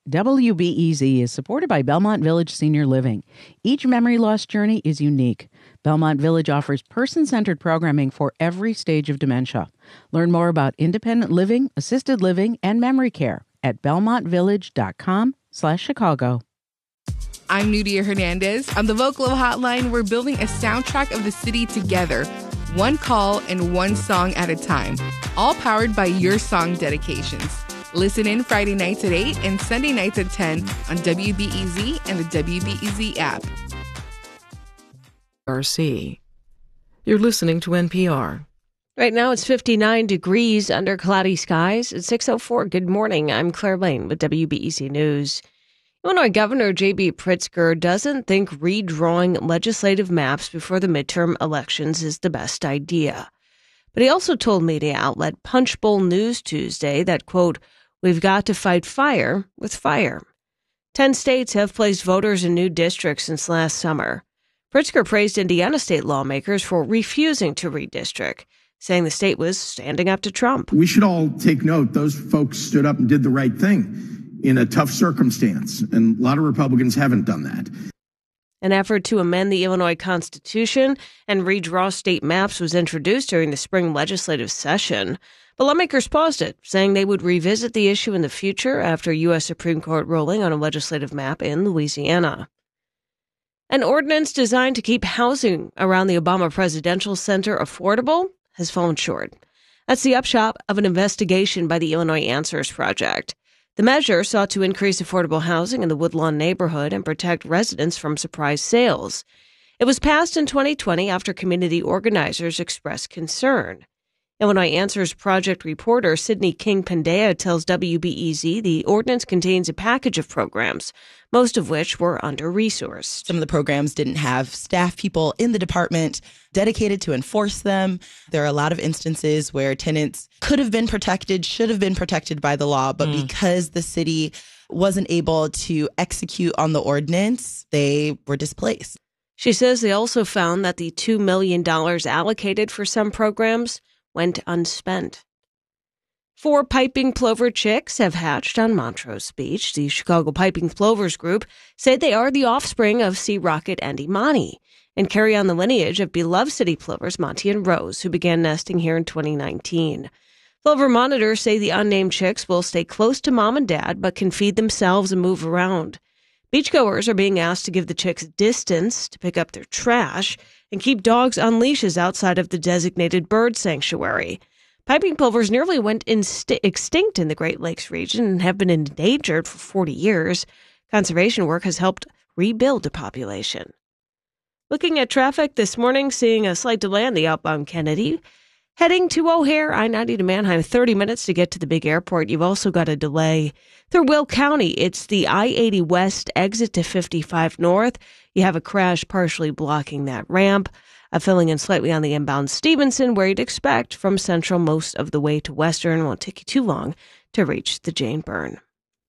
WBEZ is supported by Belmont Village Senior Living. Each memory loss journey is unique. Belmont Village offers person-centered programming for every stage of dementia. Learn more about independent living, assisted living, and memory care at belmontvillage.com/Chicago. I'm Nudia Hernandez. On the Vocalo Hotline, we're building a soundtrack of the city together, one call and one song at a time, all powered by your song dedications. Listen in Friday nights at 8 and Sunday nights at 10 on WBEZ and the WBEZ app. RC. You're listening to NPR. Right now it's 59 degrees under cloudy skies. It's 6:04. Good morning. I'm Claire Lane with WBEZ News. Illinois Governor J.B. Pritzker doesn't think redrawing legislative maps before the midterm elections is the best idea. But he also told media outlet Punchbowl News Tuesday that, quote, "We've got to fight fire with fire." 10 states have placed voters in new districts since last summer. Pritzker praised Indiana state lawmakers for refusing to redistrict, saying the state was standing up to Trump. We should all take note. Those folks stood up and did the right thing in a tough circumstance, and a lot of Republicans haven't done that. An effort to amend the Illinois Constitution and redraw state maps was introduced during the spring legislative session. But lawmakers paused it, saying they would revisit the issue in the future after U.S. Supreme Court ruling on a legislative map in Louisiana. An ordinance designed to keep housing around the Obama Presidential Center affordable has fallen short. That's the upshot of an investigation by the Illinois Answers Project. The measure sought to increase affordable housing in the Woodlawn neighborhood and protect residents from surprise sales. It was passed in 2020 after community organizers expressed concern. Illinois Answers Project reporter Sydney King-Pandea tells WBEZ the ordinance contains a package of programs, most of which were under-resourced. Some of the programs didn't have staff people in the department dedicated to enforce them. There are a lot of instances where tenants could have been protected, should have been protected by the law, but because the city wasn't able to execute on the ordinance, they were displaced. She says they also found that the $2 million allocated for some programs went unspent. 4 piping plover chicks have hatched on Montrose Beach. The Chicago Piping Plovers Group say they are the offspring of Sea Rocket and Imani and carry on the lineage of beloved city plovers Monty and Rose, who began nesting here in 2019. Plover monitors say the unnamed chicks will stay close to mom and dad but can feed themselves and move around. Beachgoers are being asked to give the chicks distance to pick up their trash and keep dogs on leashes outside of the designated bird sanctuary. Piping plovers nearly went extinct in the Great Lakes region and have been endangered for 40 years. Conservation work has helped rebuild the population. Looking at traffic this morning, seeing a slight delay on the outbound Kennedy. Heading to O'Hare, I-90 to Manheim, 30 minutes to get to the big airport. You've also got a delay through Will County. It's the I-80 West exit to 55 North. You have a crash partially blocking that ramp. Filling in slightly on the inbound Stevenson, where you'd expect from Central most of the way to Western. Won't take you too long to reach the Jane Byrne.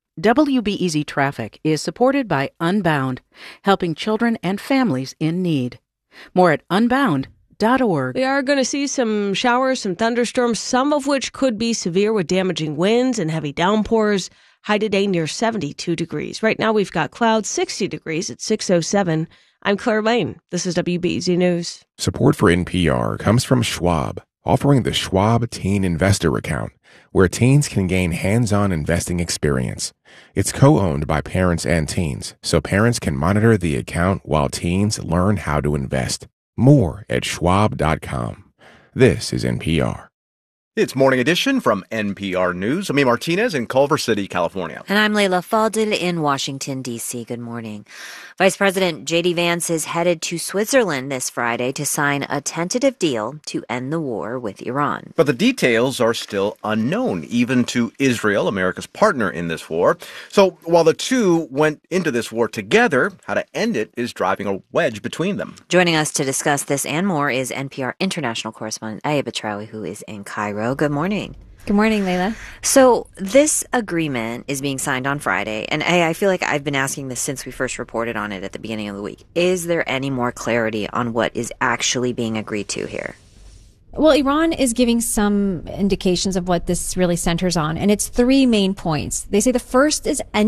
WBEZ Traffic is supported by Unbound, helping children and families in need. More at unbound.org. We are going to see some showers, some thunderstorms, some of which could be severe with damaging winds and heavy downpours. High today near 72 degrees. Right now we've got clouds, 60 degrees at 6:07. I'm Claire Lane. This is WBEZ News. Support for NPR comes from Schwab, offering the Schwab Teen Investor Account, where teens can gain hands-on investing experience. It's co-owned by parents and teens, so parents can monitor the account while teens learn how to invest. More at schwab.com. This is NPR. It's Morning Edition from NPR News. I'm Amy Martinez in Culver City, California. And I'm Leila Fadel in Washington, D.C. Good morning. Vice President J.D. Vance is headed to Switzerland this Friday to sign a tentative deal to end the war with Iran. But the details are still unknown, even to Israel, America's partner in this war. So while the two went into this war together, how to end it is driving a wedge between them. Joining us to discuss this and more is NPR international correspondent Aya Batrawi, who is in Cairo. Good morning. Good morning, Leila. So this agreement is being signed on Friday, and I feel like I've been asking this since we first reported on it at the beginning of the week. Is there any more clarity on what is actually being agreed to here? Well, Iran is giving some indications of what this really centers on, and it's 3 main points. They say the first is